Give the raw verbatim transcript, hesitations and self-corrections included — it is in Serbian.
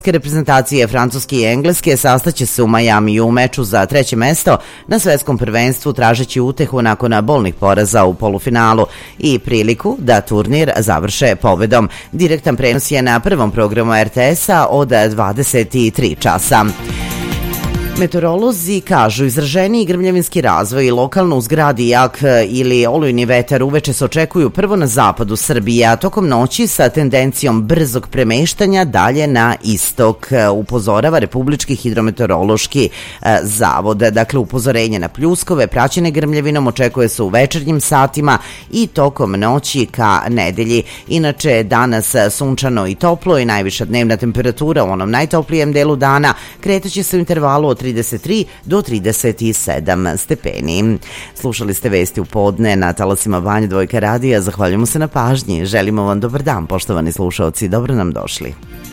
Reprezentacije Francuske i Engleske sastaće se u Majamiju u meču za treće mesto na svetskom prvenstvu tražeći utehu nakon bolnih poraza u polufinalu i priliku da turnir završe pobedom. Direktan prenos je na prvom programu er te esa od dvadeset tri časa. Meteorolozi kažu izraženiji grmljavinski razvoj i lokalno u zgradi jak ili olujni vetar uveče se očekuju prvo na zapadu Srbije, a tokom noći sa tendencijom brzog premeštanja dalje na istok, upozorava Republički hidrometeorološki zavod. Dakle, upozorenje na pljuskove praćene grmljavinom očekuje se u večernjim satima i tokom noći ka nedelji. Inače, danas sunčano i toplo i najviša dnevna temperatura u onom najtoplijem delu dana kretaće se u intervalu od trideset tri do trideset sedam stepeni. Slušali ste vesti u podne na talasima Banja Dvojka radija. Zahvaljujemo se na pažnji. Želimo vam dobar dan, poštovani slušaoci. Dobro nam došli.